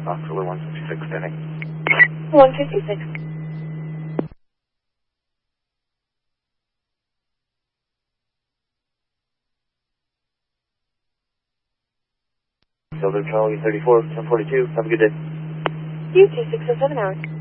October 156 standing. 156. Silver Charlie 34, 1042. Have a good day. You too, 607 hours.